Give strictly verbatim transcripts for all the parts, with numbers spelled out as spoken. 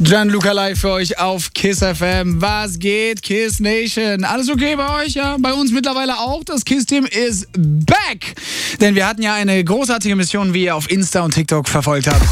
Gianluca live für euch auf KISS F M. Was geht, KISS Nation? Alles okay bei euch? Ja, bei uns mittlerweile auch. Das KISS-Team ist back. Denn wir hatten ja eine großartige Mission, wie ihr auf Insta und TikTok verfolgt habt.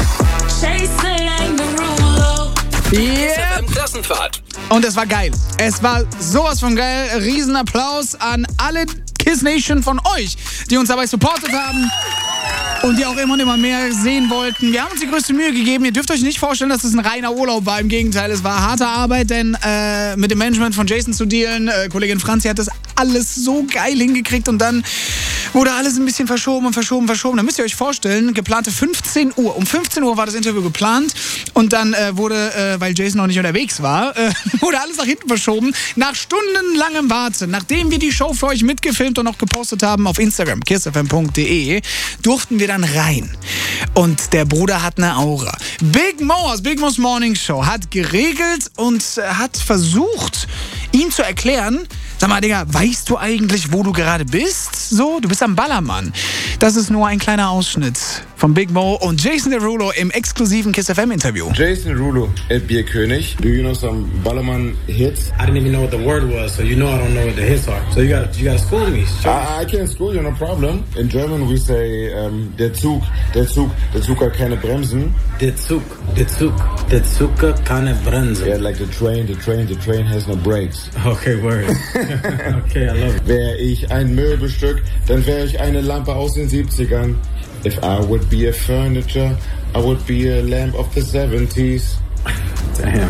Yeah. Klassenfahrt. Und es war geil. Es war sowas von geil. Riesenapplaus an alle KISS Nation von euch, die uns dabei supportet haben. Und die auch immer und immer mehr sehen wollten. Wir haben uns die größte Mühe gegeben. Ihr dürft euch nicht vorstellen, dass es ein reiner Urlaub war. Im Gegenteil, es war harte Arbeit, denn äh, mit dem Management von Jason zu dealen, äh, Kollegin Franzi hat das alles so geil hingekriegt und dann wurde alles ein bisschen verschoben und verschoben, verschoben. Da müsst ihr euch vorstellen, geplante fünfzehn Uhr. Um fünfzehn Uhr war das Interview geplant und dann äh, wurde, äh, weil Jason noch nicht unterwegs war, äh, wurde alles nach hinten verschoben. Nach stundenlangem Warten, nachdem wir die Show für euch mitgefilmt und noch gepostet haben auf Instagram, kiss f m punkt d e, durften wir dann rein. Und der Bruder hat eine Aura. Big Mo aus Big Mo's Morning Show hat geregelt und äh, hat versucht, ihm zu erklären, sag mal, Digga, weißt du eigentlich, wo du gerade bist? So, du bist am Ballermann. Das ist nur ein kleiner Ausschnitt von Big Mo und Jason Derulo im exklusiven KISS F M Interview. Jason Derulo at Bierkönig. Do you know some Ballermann hits? I didn't even know what the word was, so you know I don't know what the hits are. So you gotta, you gotta school me. Sure. I, I can school you, no problem. In German we say um, der Zug, der Zug, der Zug hat keine Bremsen. Der Zug, der Zug, der Zug hat keine Bremsen. Yeah, like the train, the train, the train has no brakes. Okay, word. Okay, I love it. Wäre ich ein Möbelstück, dann wäre ich eine Lampe aus den siebzigern. If I would be a furniture, I would be a lamp of the seventies. Damn.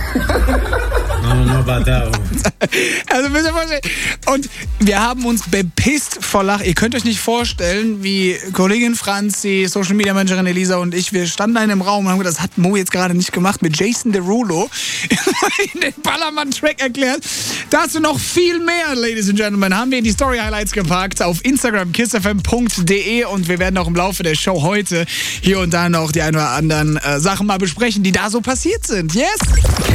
I don't know about that one. Also müsst ihr vorstellen. Und wir haben uns bepisst vor Lachen. Ihr könnt euch nicht vorstellen, wie Kollegin Franzi, Social Media Managerin Elisa und ich, wir standen da in dem Raum und haben gedacht, das hat Mo jetzt gerade nicht gemacht, mit Jason Derulo in den Ballermann-Track erklärt. Dazu noch viel mehr, Ladies and Gentlemen, haben wir in die Story-Highlights gepackt auf Instagram, kiss f m punkt d e und wir werden auch im Laufe der Show heute hier und da noch die ein oder anderen äh, Sachen mal besprechen, die da so passiert sind. Yes!